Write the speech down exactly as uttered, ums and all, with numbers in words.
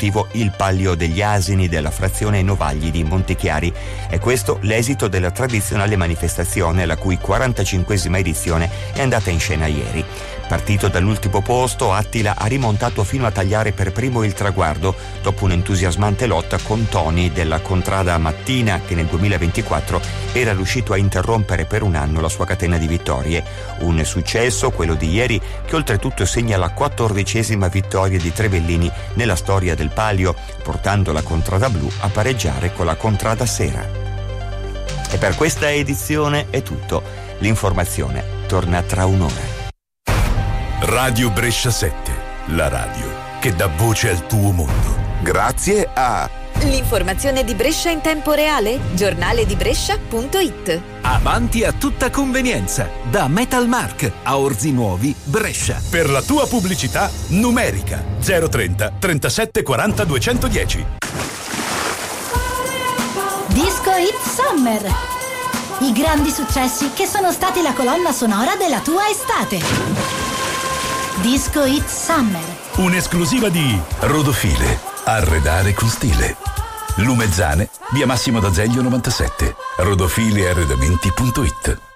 consecutivo il Palio degli Asini della frazione Novagli di Montechiari. È questo l'esito della tradizionale manifestazione, la cui quarantacinquesima edizione è andata in scena ieri. Partito dall'ultimo posto, Attila ha rimontato fino a tagliare per primo il traguardo dopo un'entusiasmante lotta con Toni della Contrada Mattina, che nel duemilaventiquattro era riuscito a interrompere per un anno la sua catena di vittorie. Un successo, quello di ieri, che oltretutto segna la quattordicesima vittoria di Trevellini nella storia del Palio, portando la Contrada Blu a pareggiare con la Contrada Sera. E per questa edizione è tutto. L'informazione torna tra un'ora. Radio Brescia sette, la radio che dà voce al tuo mondo. Grazie a l'informazione di Brescia in tempo reale, giornale di Brescia punto it. Avanti a tutta convenienza, da Metalmark a Orzi Nuovi, Brescia. Per la tua pubblicità numerica zero trenta trentasette quaranta duecentodieci. Disco Hit Summer. I grandi successi che sono stati la colonna sonora della tua estate. Disco Hit Summer. Un'esclusiva di Rodofile, arredare con stile. Lumezzane, via Massimo d'Azeglio novantasette. rodofile arredamenti punto it.